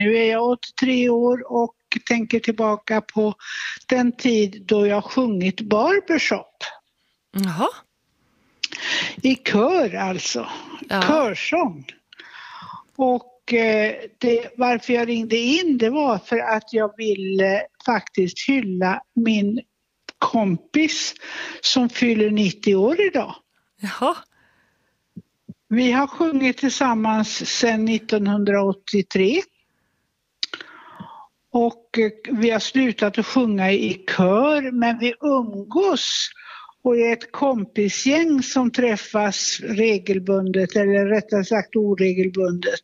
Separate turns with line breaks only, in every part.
Nu är jag 83 år och tänker tillbaka på den tid då jag sjungit barbershop.
Jaha.
I kör alltså.
Ja.
Körsång. Och varför jag ringde in, det var för att jag ville faktiskt hylla min kompis som fyller 90 år idag.
Jaha.
Vi har sjungit tillsammans sedan 1983. Och vi har slutat att sjunga i kör, men vi umgås och är ett kompisgäng som träffas regelbundet, eller rättare sagt oregelbundet.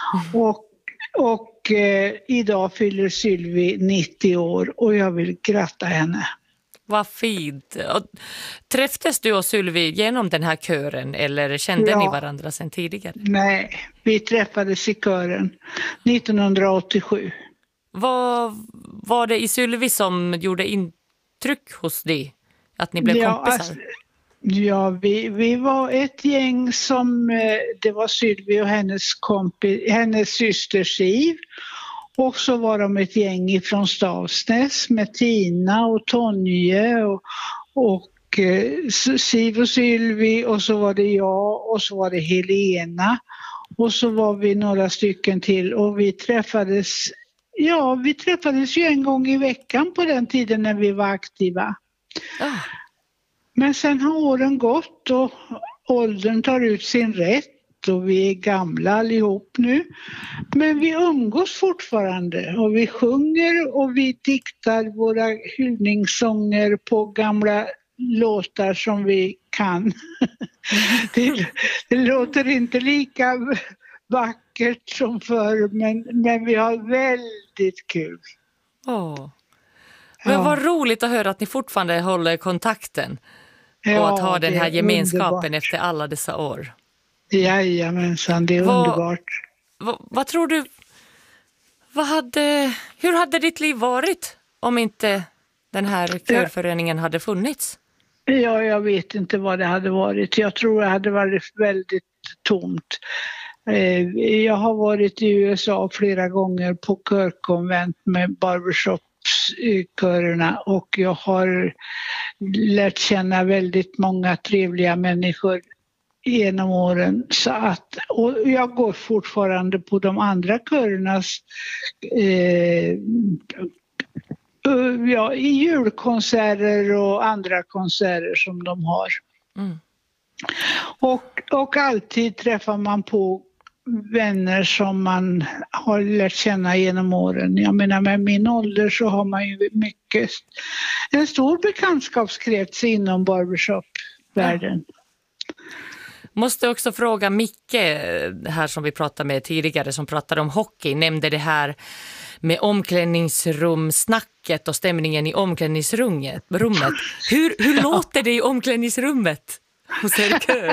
Och idag fyller Sylvie 90 år och jag vill gratta henne.
Vad fint. Träffades du och Sylvie genom den här kören eller kände ni varandra sedan tidigare?
Nej, vi träffades i kören 1987.
Vad var det i Sylvie som gjorde intryck hos dig? Att ni blev kompisar?
Vi var ett gäng som, det var Sylvie och hennes syster Siv. Och så var de ett gäng ifrån Stavsnäs med Tina och Tonje och Siv och Sylvie, och så var det jag och så var det Helena och så var vi några stycken till, och vi träffades ju en gång i veckan på den tiden när vi var aktiva. Men sen har åren gått och åldern tar ut sin rätt och vi är gamla allihop nu. Men vi umgås fortfarande och vi sjunger och vi diktar våra hyllningssånger på gamla låtar som vi kan. Det låter inte lika vackert som förr, men vi har väldigt kul.
Men vad roligt att höra att ni fortfarande håller kontakten och att ha den här gemenskapen underbart. Efter alla dessa år.
Jajamensan, det är underbart.
Vad tror du, hur hade ditt liv varit om inte den här körföreningen hade funnits?
Ja, jag vet inte vad det hade varit. Jag tror det hade varit väldigt tomt. Jag har varit i USA flera gånger på körkonvent med barbershop-körerna och jag har lärt känna väldigt många trevliga människor genom åren, och jag går fortfarande på de andra körernas i julkonserter och andra konserter som de har. Och alltid träffar man på vänner som man har lärt känna genom åren. Jag menar, med min ålder så har man ju en stor bekantskapskrets inom barbershop-världen.
Måste också fråga Micke här som vi pratade med tidigare, som pratade om hockey, nämnde det här med omklädningsrumsnacket och stämningen i omklädningsrummet. Hur låter det i omklädningsrummet hos er kör?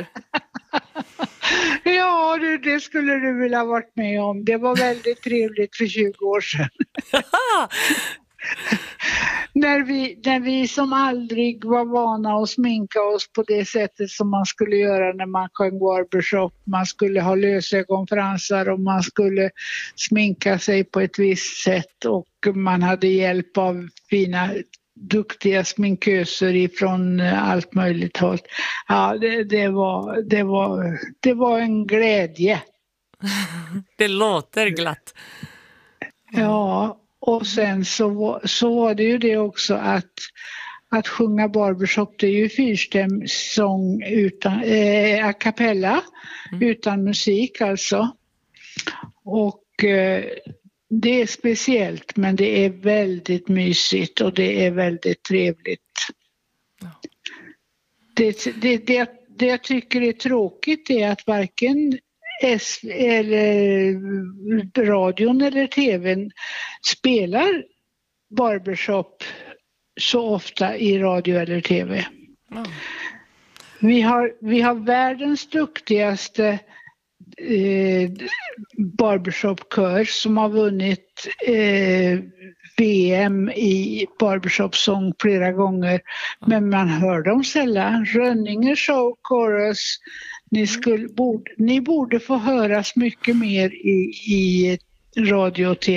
Ja, det skulle du vilja ha varit med om. Det var väldigt trevligt för 20 år sedan. När vi som aldrig var vana att sminka oss på det sättet som man skulle göra när man sjöng barbershop. Man skulle ha lösögonfransar och man skulle sminka sig på ett visst sätt och man hade hjälp av fina duktiga sminköser ifrån allt möjligt håll. Ja, det var en glädje.
Det låter glatt.
Ja, och sen så var det ju det också att sjunga barbershop, det är ju fyrstämsång utan a cappella, utan musik alltså. Och det är speciellt, men det är väldigt mysigt och det är väldigt trevligt. Det jag tycker är tråkigt är att varken eller radion eller tvn spelar barbershop så ofta i radio eller tv. Vi har världens duktigaste barbershop-kör som har vunnit VM i barbershop-sång flera gånger, men man hör dem sällan. Rönninge Show Chorus, ni borde få höras mycket mer i radio och tv.